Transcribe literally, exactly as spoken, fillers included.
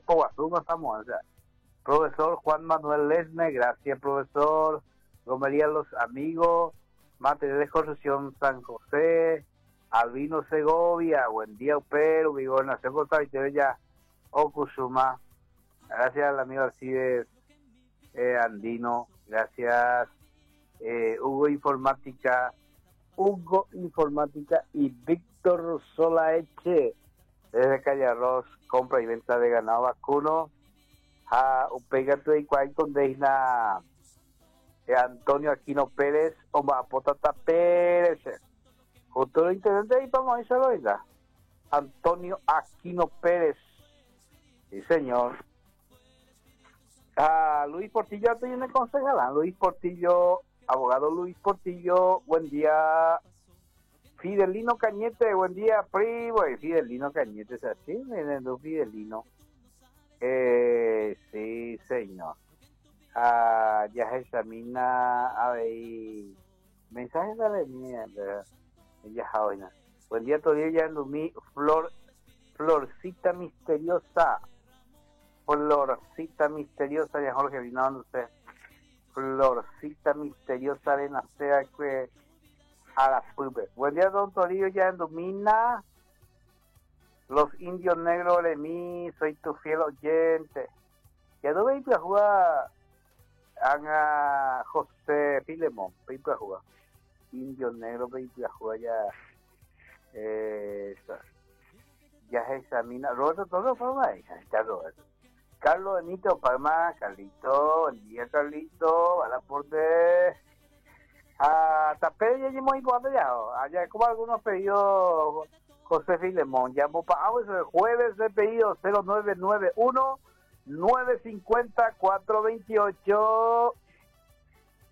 Poguazú, estamos, o sea, profesor Juan Manuel Lesme, gracias, profesor. Gomería Los Amigos, Material de Construcción San José, Albino Segovia, buen día, Upero, Gobernación Costa ya, Ocusuma, gracias al amigo Alcides eh, Andino, gracias, eh, Hugo Informática, Hugo Informática y Víctor Solaeche, desde Calle Arroz, compra y venta de ganado vacuno, a Upegate y Cuay con Deina. Antonio Aquino Pérez o Mapotata Pérez, futuro intendente y vamos a decirlo, oiga, Antonio Aquino Pérez, sí señor. Ah, Luis Portillo, estoy en el concejal, Luis Portillo, abogado Luis Portillo, buen día. Fidelino Cañete, buen día, primo. Fidelino Cañete, ¿es así? Fidelino, eh, sí señor. Ah, ya se examina, a ver, mensajes de la mierda, ya hoy. Buen día, todavía ya en mi flor, florcita misteriosa, florcita misteriosa, ya Jorge vino, no sé, florcita misteriosa de nacer que a la pube. Buen día, don Torillo, ya en Domina, los indios negros de mí, soy tu fiel oyente. Ya no veis a jugar a José Filemón, veis a jugar. Indios negros, veis a jugar ya. Eh, ya se examina. Roberto, todo forma ahí, está Roberto. Carlos Benito Palma, Carlito, buen día Carlito, a la porte. Hasta Pedro ya hemos ido allá, allá como algunos pedidos José Filemón, llamó para el jueves de pedido cero nueve nueve uno nueve cinco cero cuatro dos ocho.